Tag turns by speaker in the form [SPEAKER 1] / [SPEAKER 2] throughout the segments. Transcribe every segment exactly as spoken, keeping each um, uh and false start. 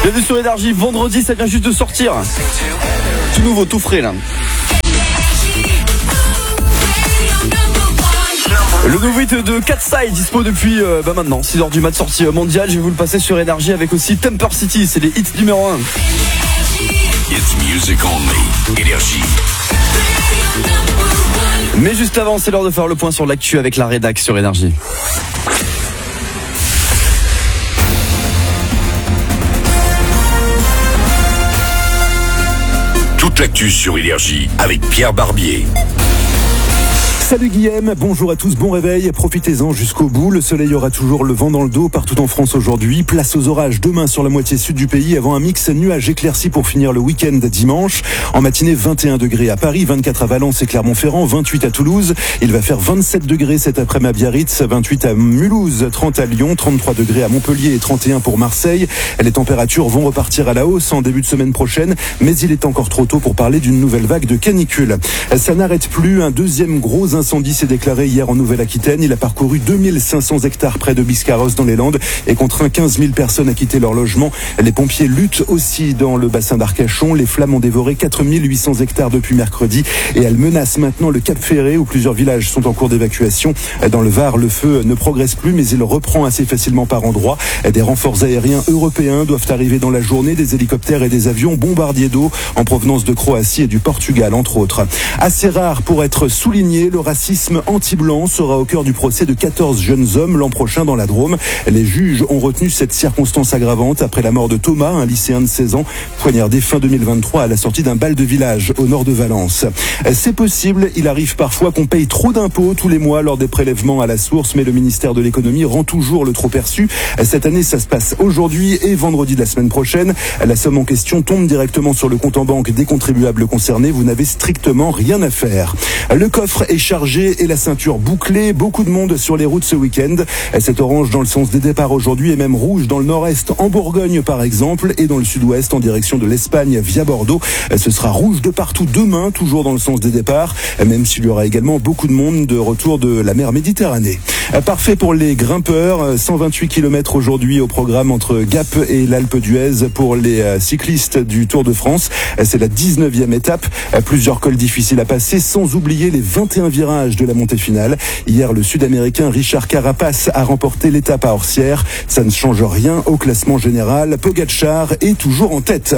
[SPEAKER 1] Bienvenue sur Énergie, vendredi, ça vient juste de sortir. Tout nouveau, tout frais là. Le nouveau hit de Katseye dispo depuis euh, bah maintenant six heures du mat, sortie mondiale. Je vais vous le passer sur Énergie avec aussi Temper City, c'est les hits numéro un.
[SPEAKER 2] It's music only. Énergie.
[SPEAKER 1] Mais juste avant, c'est l'heure de faire le point sur l'actu avec la rédac sur Énergie.
[SPEAKER 2] Toute l'actu sur Énergie avec Pierre Barbier.
[SPEAKER 3] Salut Guillaume, bonjour à tous, bon réveil, profitez-en jusqu'au bout. Le soleil aura toujours le vent dans le dos partout en France aujourd'hui. Place aux orages demain sur la moitié sud du pays avant un mix nuages éclaircis pour finir le week-end dimanche. En matinée, vingt et un degrés à Paris, vingt-quatre à Valence et Clermont-Ferrand, vingt-huit à Toulouse. Il va faire vingt-sept degrés cet après-midi à Biarritz, vingt-huit à Mulhouse, trente à Lyon, trente-trois degrés à Montpellier et trente et un pour Marseille. Les températures vont repartir à la hausse en début de semaine prochaine, mais il est encore trop tôt pour parler d'une nouvelle vague de canicule. Ça n'arrête plus, un deuxième gros incendie s'est déclaré hier en Nouvelle-Aquitaine. Il a parcouru deux mille cinq cents hectares près de Biscarrosse dans les Landes et contraint quinze mille personnes à quitter leur logement. Les pompiers luttent aussi dans le bassin d'Arcachon. Les flammes ont dévoré quatre mille huit cents hectares depuis mercredi et elles menacent maintenant le Cap Ferré où plusieurs villages sont en cours d'évacuation. Dans le Var, le feu ne progresse plus mais il reprend assez facilement par endroits. Des renforts aériens européens doivent arriver dans la journée, des hélicoptères et des avions bombardiers d'eau en provenance de Croatie et du Portugal entre autres. Assez rare pour être souligné, le racisme anti-blanc sera au cœur du procès de quatorze jeunes hommes l'an prochain dans la Drôme. Les juges ont retenu cette circonstance aggravante après la mort de Thomas, un lycéen de seize ans, poignardé fin deux mille vingt-trois à la sortie d'un bal de village au nord de Valence. C'est possible, il arrive parfois qu'on paye trop d'impôts tous les mois lors des prélèvements à la source, mais le ministère de l'économie rend toujours le trop perçu. Cette année, ça se passe aujourd'hui et vendredi de la semaine prochaine. La somme en question tombe directement sur le compte en banque des contribuables concernés. Vous n'avez strictement rien à faire. Le coffre est chargé et la ceinture bouclée. Beaucoup de monde sur les routes ce week-end. C'est orange dans le sens des départs aujourd'hui et même rouge dans le nord-est en Bourgogne par exemple et dans le sud-ouest en direction de l'Espagne via Bordeaux. Ce sera rouge de partout demain, toujours dans le sens des départs, même s'il y aura également beaucoup de monde de retour de la mer Méditerranée. Parfait pour les grimpeurs. cent vingt-huit kilomètres aujourd'hui au programme entre Gap et l'Alpe d'Huez pour les cyclistes du Tour de France. C'est la dix-neuvième étape. Plusieurs cols difficiles à passer sans oublier les vingt et un virages de la montée finale. Hier, le Sud-Américain Richard Carapaz a remporté l'étape à Orsières. Ça ne change rien au classement général. Pogačar est toujours en tête.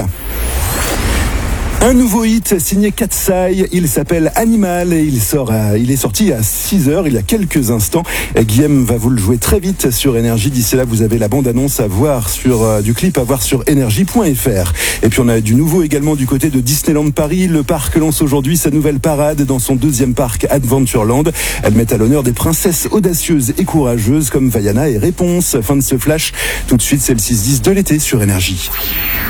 [SPEAKER 3] Un nouveau hit signé Katseye, il s'appelle Animal et il sort à, il est sorti à six heures il y a quelques instants. Guillaume va vous le jouer très vite sur Énergie. D'ici là, vous avez la bande-annonce à voir sur, euh, du clip à voir sur énergie point f r. Et puis on a du nouveau également du côté de Disneyland Paris. Le parc lance aujourd'hui sa nouvelle parade dans son deuxième parc Adventureland. Elle met à l'honneur des princesses audacieuses et courageuses comme Vaiana et Réponse. Fin de ce flash. Tout de suite, c'est le six dix de l'été sur Énergie.